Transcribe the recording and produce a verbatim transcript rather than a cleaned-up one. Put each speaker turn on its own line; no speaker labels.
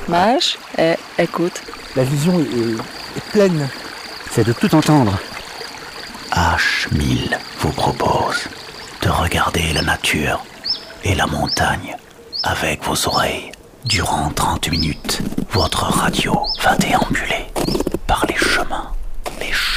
Mâche et écoute.
La vision est, est pleine.
C'est de tout entendre. H mille vous propose de regarder la nature et la montagne avec vos oreilles. Durant trente minutes, votre radio va déambuler par les chemins